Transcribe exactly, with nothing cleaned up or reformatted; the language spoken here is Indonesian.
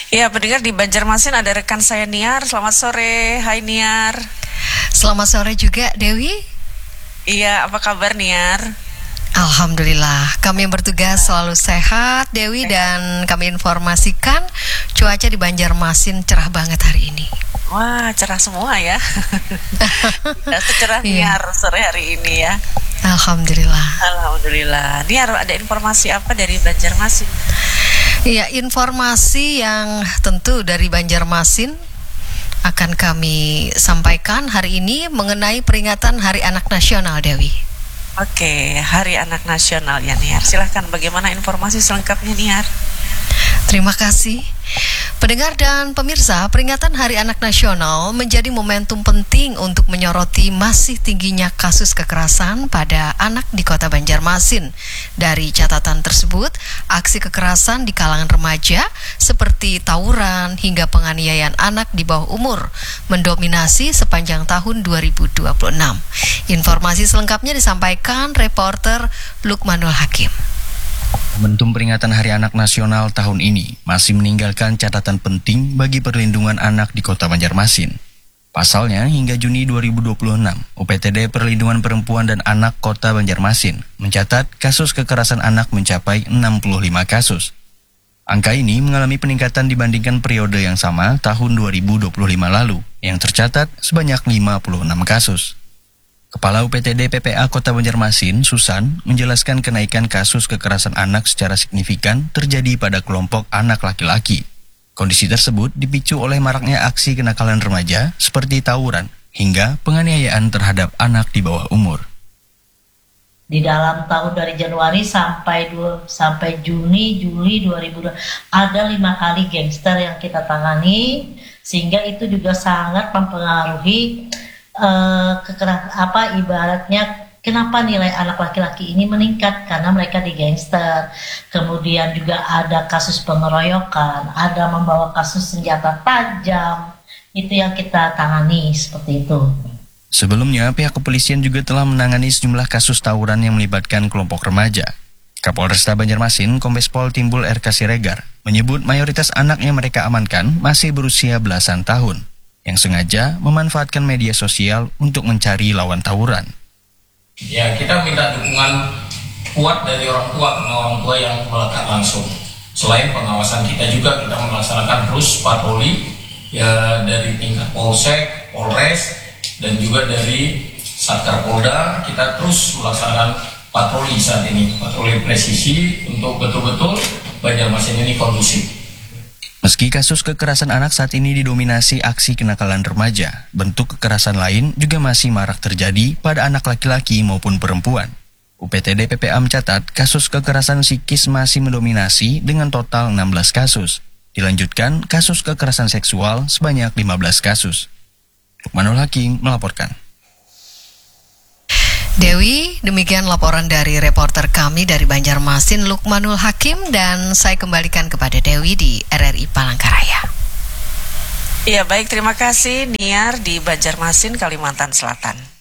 Iya, pendengar di Banjarmasin ada rekan saya Niar. Selamat sore, hai Niar. Selamat sore juga Dewi. Iya, apa kabar Niar? Alhamdulillah, kami yang bertugas selalu sehat Dewi, dan kami informasikan cuaca di Banjarmasin cerah banget hari ini. Wah, cerah semua ya. Tidak secerah Niar sore hari ini ya. Alhamdulillah. Alhamdulillah. Niar, ada informasi apa dari Banjarmasin? Iya, informasi yang tentu dari Banjarmasin akan kami sampaikan hari ini mengenai peringatan Hari Anak Nasional, Dewi. Oke, Hari Anak Nasional ya Niar. Silahkan, bagaimana informasi selengkapnya Niar? Terima kasih. Pendengar dan pemirsa, peringatan Hari Anak Nasional menjadi momentum penting untuk menyoroti masih tingginya kasus kekerasan pada anak di Kota Banjarmasin. Dari catatan tersebut, aksi kekerasan di kalangan remaja seperti tawuran hingga penganiayaan anak di bawah umur mendominasi sepanjang tahun dua ribu dua puluh enam. Informasi selengkapnya disampaikan reporter Lukmanul Hakim. Momentum peringatan Hari Anak Nasional tahun ini masih meninggalkan catatan penting bagi perlindungan anak di Kota Banjarmasin. Pasalnya, hingga Juni dua ribu dua puluh enam, U P T D Perlindungan Perempuan dan Anak Kota Banjarmasin mencatat kasus kekerasan anak mencapai enam puluh lima kasus. Angka ini mengalami peningkatan dibandingkan periode yang sama tahun dua ribu dua puluh lima lalu, yang tercatat sebanyak lima puluh enam kasus. Kepala U P T D P P A Kota Banjarmasin, Susan, menjelaskan kenaikan kasus kekerasan anak secara signifikan terjadi pada kelompok anak laki-laki. Kondisi tersebut dipicu oleh maraknya aksi kenakalan remaja seperti tawuran hingga penganiayaan terhadap anak di bawah umur. Di dalam tahun dari Januari sampai dua, sampai Juni Juli dua ribu dua ada lima kali gangster yang kita tangani, sehingga itu juga sangat mempengaruhi Uh, kekeras apa ibaratnya kenapa nilai anak laki-laki ini meningkat, karena mereka di gangster. Kemudian juga ada kasus pengeroyokan, ada membawa kasus senjata tajam, itu yang kita tangani seperti itu. Sebelumnya, pihak kepolisian juga telah menangani sejumlah kasus tawuran yang melibatkan kelompok remaja. Kapolresta Banjarmasin, Kombes Pol Timbul R K Siregar, menyebut mayoritas anak yang mereka amankan masih berusia belasan tahun, yang sengaja memanfaatkan media sosial untuk mencari lawan tawuran. Ya, kita minta dukungan kuat dari orang tua, karena orang tua yang melekat langsung. Selain pengawasan kita juga, kita melaksanakan terus patroli ya dari tingkat Polsek, Polres, dan juga dari Satker Polda. Kita terus melaksanakan patroli saat ini, patroli presisi untuk betul-betul Banjarmasin ini kondusif. Meski kasus kekerasan anak saat ini didominasi aksi kenakalan remaja, bentuk kekerasan lain juga masih marak terjadi pada anak laki-laki maupun perempuan. U P T D P P A mencatat kasus kekerasan psikis masih mendominasi dengan total enam belas kasus. Dilanjutkan kasus kekerasan seksual sebanyak lima belas kasus. Lukmanul Hakim melaporkan. Dewi, demikian laporan dari reporter kami dari Banjarmasin, Lukmanul Hakim, dan saya kembalikan kepada Dewi di R R I Palangkaraya. Iya, baik, terima kasih Niar di Banjarmasin, Kalimantan Selatan.